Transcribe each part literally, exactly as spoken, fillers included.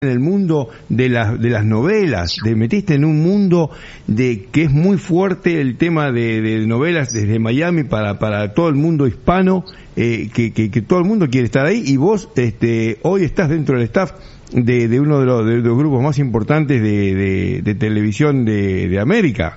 en el mundo de las de las novelas, te metiste en un mundo de que es muy fuerte el tema de, de novelas desde Miami para para todo el mundo hispano, eh, que, que que todo el mundo quiere estar ahí, y vos este hoy estás dentro del staff de, de uno de los, de los grupos más importantes de, de, de televisión de, de América.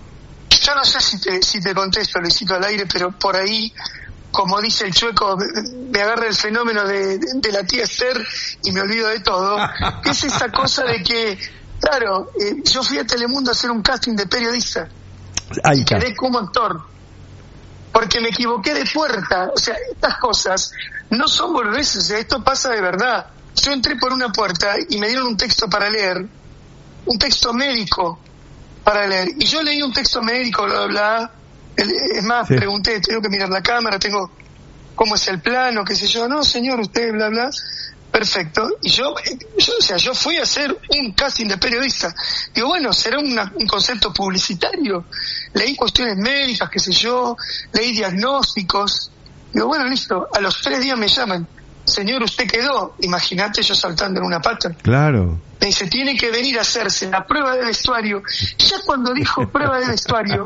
Yo no sé si te si te contesto, Luisito, al aire, pero por ahí, como dice el Chueco, me agarra el fenómeno de, de, de la tía Esther y me olvido de todo. Es esa cosa de que, claro, eh, yo fui a Telemundo a hacer un casting de periodista y quedé como actor, porque me equivoqué de puerta. O sea, estas cosas no son boludeces, esto pasa de verdad. Yo entré por una puerta y me dieron un texto para leer, un texto médico para leer, y yo leí un texto médico, bla, bla, bla. Es más, sí. Pregunté, tengo que mirar la cámara, tengo cómo es el plano, qué sé yo. No, señor, usted, bla, bla. Perfecto. Y yo, yo o sea, yo fui a hacer un casting de periodista. Digo, bueno, será una, un concepto publicitario. Leí cuestiones médicas, qué sé yo, leí diagnósticos. Digo, bueno, listo. A los tres días me llaman. Señor, usted quedó. Imagínate yo saltando en una pata. Claro. Me dice, tiene que venir a hacerse la prueba de vestuario. Ya cuando dijo prueba de vestuario,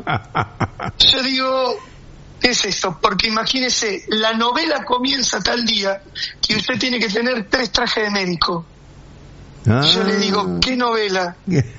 yo digo, ¿qué es esto? Porque imagínese, la novela comienza tal día que usted tiene que tener tres trajes de médico. Ah. Yo le digo, ¿qué novela?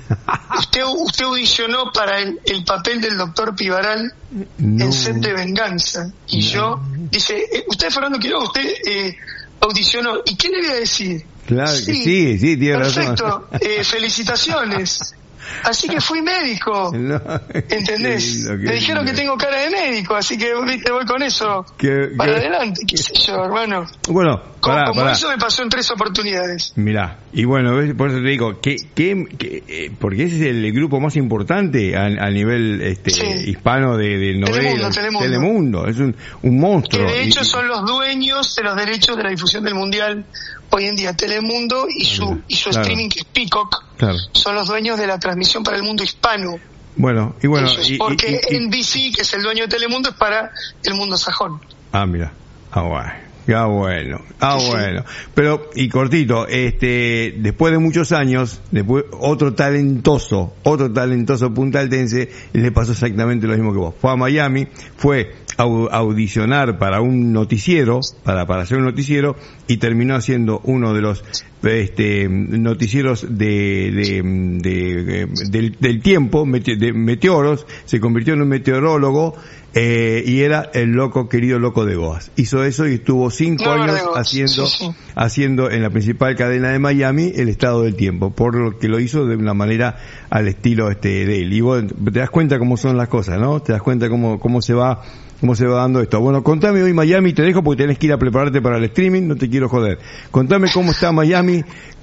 Usted usted audicionó para el, el papel del doctor Pivaral no. en Set de Venganza. Y no. yo, dice, usted, Fernando Quiroga, usted eh, audicionó. ¿Y qué le voy a decir? Claro sí, que sí, sí, tiene perfecto, razón. Eh, felicitaciones. Así que fui médico, no, ¿entendés? Lindo, me dijeron lindo. Que tengo cara de médico, así que viste, voy con eso qué, para qué... adelante, qué sé yo, hermano. Bueno, pará, como, como pará. eso me pasó en tres oportunidades. Mirá, y bueno, por eso te digo, ¿qué, qué, qué, eh, porque ese es el grupo más importante a, a nivel este sí. hispano de, de novelas. Telemundo, Telemundo. Telemundo, es un, un monstruo. Que de hecho y, son los dueños de los derechos de la difusión del Mundial. Hoy en día Telemundo y su y su claro. streaming, que es Peacock, claro. son los dueños de la transmisión para el mundo hispano. Bueno, y bueno, Ellos, y, porque y, y, N B C, que es el dueño de Telemundo, es para el mundo sajón. Ah, mira, ah, bueno. Ah, bueno, ah, sí, bueno. Sí. Pero, y cortito, este, después de muchos años, después, otro talentoso, otro talentoso puntaltense, le pasó exactamente lo mismo que vos. Fue a Miami, fue a audicionar para un noticiero, para, para hacer un noticiero, y terminó haciendo uno de los, este, noticieros de, de, de, de del, del tiempo, de meteoros, se convirtió en un meteorólogo, Eh, y era el loco, querido loco de Goas. Hizo eso y estuvo cinco no, años haciendo, sí, sí. haciendo en la principal cadena de Miami el estado del tiempo, por lo que lo hizo de una manera al estilo este de él. Y vos te das cuenta cómo son las cosas, ¿no? Te das cuenta cómo, cómo se va, cómo se va dando esto. Bueno, contame hoy Miami, te dejo porque tenés que ir a prepararte para el streaming, no te quiero joder. Contame cómo está Miami.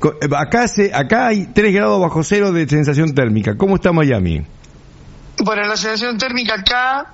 Acá se, acá hay tres grados bajo cero de sensación térmica. ¿Cómo está Miami? Bueno, la sensación térmica acá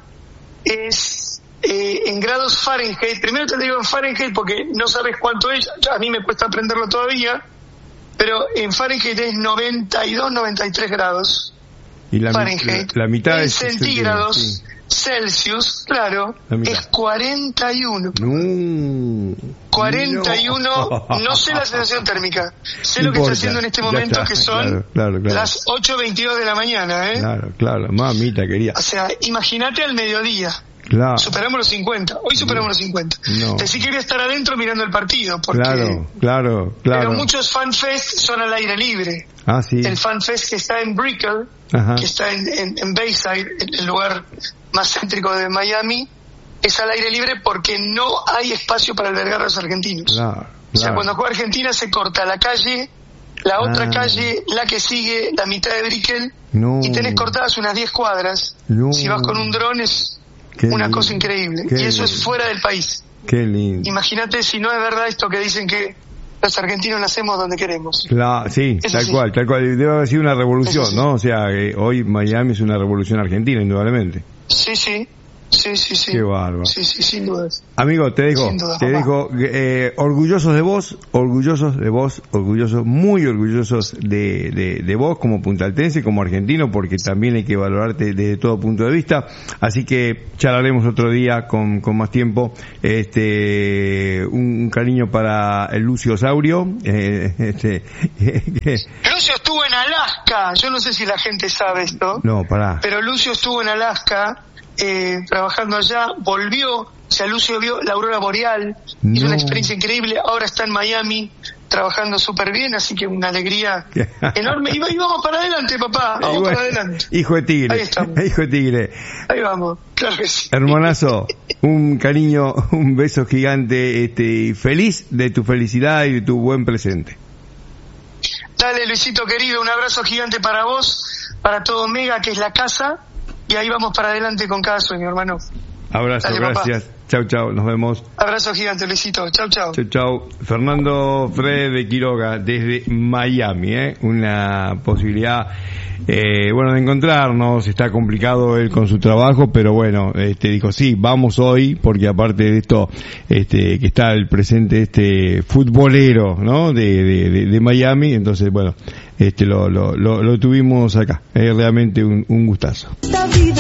es eh, en grados Fahrenheit. Primero te digo en Fahrenheit porque no sabes cuánto es, a mí me cuesta aprenderlo todavía, pero en Fahrenheit es noventa y dos, noventa y tres grados. Y la, Fahrenheit. La, la mitad en es centígrados, sí. Celsius, claro, es cuarenta y uno. No, cuarenta y uno, no, no sé la sensación térmica, sé no lo que importa, está haciendo en este momento, está, que son claro, claro, claro. las ocho veintidós de la mañana, ¿eh? Claro, claro, mamita querida. O sea, imagínate al mediodía. Claro. Superamos los cincuenta, hoy superamos los cincuenta. No. Decí que voy a estar adentro mirando el partido, porque claro, claro, claro. Pero muchos fanfest son al aire libre. Ah, sí. El fanfest que está en Brickell, Ajá. que está en, en, en Bayside, el lugar más céntrico de Miami, es al aire libre porque no hay espacio para albergar a los argentinos. Claro, claro. O sea, cuando juega Argentina se corta la calle, la otra ah. calle, la que sigue, la mitad de Brickell, no. y tenés cortadas unas diez cuadras. No. Si vas con un dron es Qué una lindo. Cosa increíble. Qué y eso lindo. Es fuera del país. Qué lindo. Imagínate si no es verdad esto que dicen que los argentinos nacemos donde queremos. Claro, sí, eso tal sí. cual, tal cual. Debe haber sido una revolución, sí. ¿no? O sea, eh, hoy Miami es una revolución argentina, indudablemente. Sí, sí. Sí, sí, sí. Qué bárbaro. Sí, sí, sin dudas. Amigo, te dejo, Duda, te papá. dejo, eh, orgullosos de vos, orgullosos de vos, orgullosos, muy orgullosos de, de, de vos como puntaltense, como argentino, porque también hay que valorarte desde todo punto de vista. Así que charlaremos otro día con, con más tiempo. Este, un, un cariño para el Lucio Saurio. Eh, este, Lucio estuvo en Alaska, yo no sé si la gente sabe esto. no, pará. Pero Lucio estuvo en Alaska, eh, trabajando allá, volvió, o sea, Lucio vio la aurora boreal, No. hizo una experiencia increíble, ahora está en Miami, trabajando súper bien, así que una alegría enorme. Y, y vamos para adelante, papá, vamos Igual, para adelante. hijo de tigre, Ahí estamos. hijo de tigre. Ahí vamos, claro que sí. Hermanazo, un cariño, un beso gigante, este, feliz de tu felicidad y de tu buen presente. Dale, Luisito querido, un abrazo gigante para vos, para todo Mega, que es la casa, y ahí vamos para adelante con cada sueño, hermano. Abrazo, Dale, gracias. Chau, chau, nos vemos. Abrazo gigante, Luisito. Chau, chau. Chau, chau. Fernando Fred de Quiroga, desde Miami, ¿eh? Una posibilidad, eh, bueno, de encontrarnos. Está complicado él con su trabajo, pero bueno, este, dijo, sí, vamos hoy, porque aparte de esto, este, que está el presente este futbolero, ¿no? De, de, de, de Miami, entonces, bueno, este, lo, lo, lo, lo tuvimos acá. Es realmente un, un gustazo. Esta vida